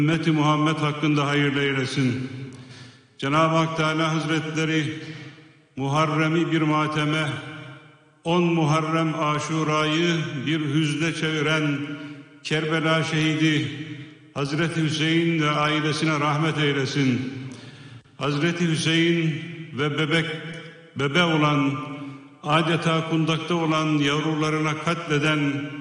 Ümmeti Muhammed hakkında hayırlı eylesin. Cenab-ı Hak Teala Hazretleri Muharrem'i bir mateme, 10 Muharrem Aşura'yı bir hüzne çeviren Kerbela şehidi Hazreti Hüseyin ve ailesine rahmet eylesin. Hazreti Hüseyin ve bebe olan, adeta kundakta olan yavrularına katleden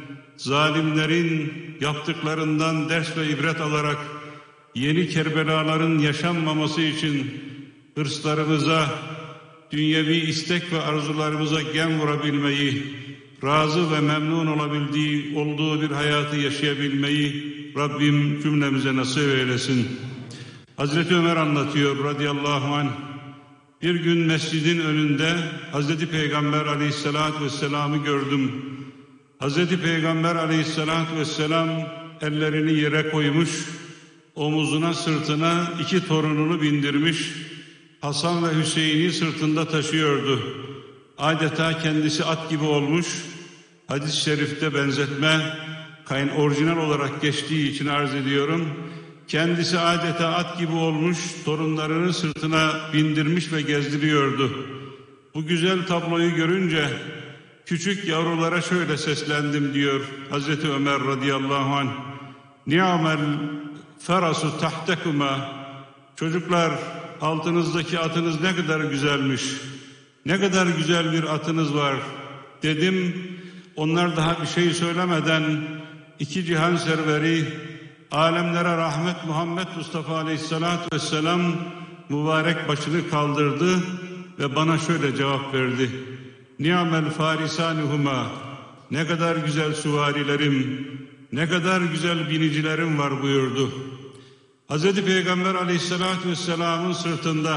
zalimlerin yaptıklarından ders ve ibret alarak yeni Kerbelaların yaşanmaması için hırslarımıza, dünyevi istek ve arzularımıza gem vurabilmeyi, razı ve memnun olduğu bir hayatı yaşayabilmeyi Rabbim cümlemize nasip eylesin. Hazreti Ömer anlatıyor radıyallahu anh. Bir gün mescidin önünde Hazreti Peygamber aleyhissalatü vesselam'ı gördüm. Hazreti Peygamber aleyhissalatü vesselam ellerini yere koymuş, omuzuna sırtına 2 torununu bindirmiş, Hasan ve Hüseyin'i sırtında taşıyordu. Adeta kendisi at gibi olmuş. Hadis-i şerifte benzetme orijinal olarak geçtiği için arz ediyorum. Kendisi adeta at gibi olmuş, torunlarını sırtına bindirmiş ve gezdiriyordu. Bu güzel tabloyu görünce küçük yavrulara şöyle seslendim diyor Hazreti Ömer radıyallahu anh. Ni'mel ferasu tahtekuma. Çocuklar, altınızdaki atınız ne kadar güzelmiş. Ne kadar güzel bir atınız var dedim. Onlar daha bir şey söylemeden 2 cihan serveri, alemlere rahmet Muhammed Mustafa aleyhissalatü vesselam mübarek başını kaldırdı ve bana şöyle cevap verdi. Ni'mel farisanuhuma. Ne kadar güzel süvarilerim, ne kadar güzel binicilerim var buyurdu. Hazreti Peygamber aleyhissalatü vesselamın sırtında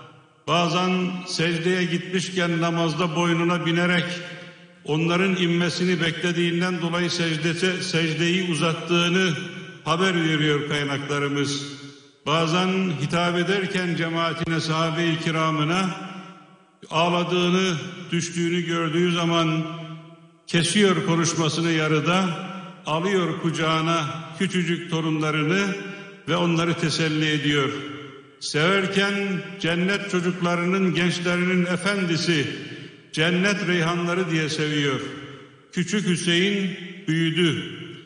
bazen secdeye gitmişken namazda boynuna binerek onların inmesini beklediğinden dolayı secdeyi uzattığını haber veriyor kaynaklarımız. Bazen hitap ederken cemaatine, sahabe-i kiramına ağladığını, düştüğünü gördüğü zaman kesiyor konuşmasını yarıda, alıyor kucağına küçücük torunlarını ve onları teselli ediyor. Severken cennet çocuklarının, gençlerinin efendisi, cennet reyhanları diye seviyor. Küçük Hüseyin büyüdü.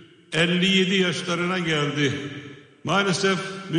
57 yaşlarına geldi. Maalesef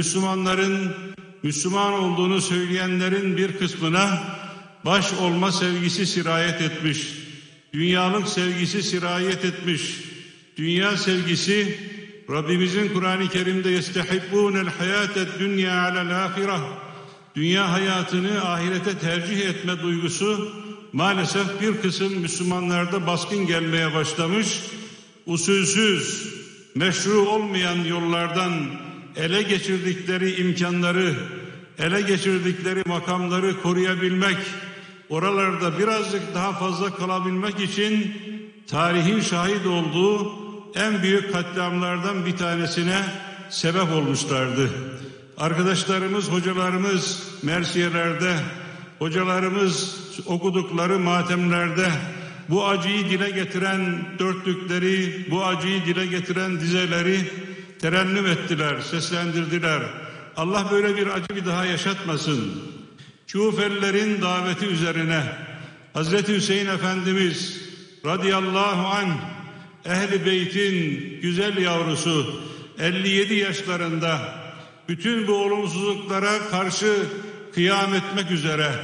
Müslüman olduğunu söyleyenlerin bir kısmına baş olma sevgisi sirayet etmiş. Dünyalık sevgisi sirayet etmiş. Dünya sevgisi, Rabbimizin Kur'an-ı Kerim'de yestehibbûnel hayâted dünya alel âhireh. Dünya hayatını ahirete tercih etme duygusu maalesef bir kısım Müslümanlarda baskın gelmeye başlamış. Usulsüz, meşru olmayan yollardan ele geçirdikleri imkanları, ele geçirdikleri makamları koruyabilmek, oralarda birazcık daha fazla kalabilmek için tarihin şahit olduğu en büyük katliamlardan bir tanesine sebep olmuşlardı. Arkadaşlarımız, hocalarımız mersiyelerde, hocalarımız okudukları matemlerde bu acıyı dile getiren dörtlükleri, bu acıyı dile getiren dizeleri terennüm ettiler, seslendirdiler. Allah böyle bir acı bir daha yaşatmasın. Küfelilerin daveti üzerine Hazreti Hüseyin Efendimiz radıyallahu anh, Ehl-i Beyt'in güzel yavrusu 57 yaşlarında bütün bu olumsuzluklara karşı kıyam etmek üzere